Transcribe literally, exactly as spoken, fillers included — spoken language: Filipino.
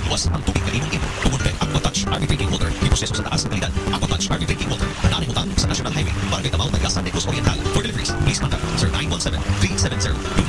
luwas ang tubig kalimong imo. Tungod kay Aquatouch R V Drinking Water, iproseso sa taas ng kalidad. Aquatouch R V Drinking Water, nananalimutan sa National Highway, Barangay Tabaw, Tagasan, Negros Oriental. For deliveries, please contact zero nine one seven, three seven zero, two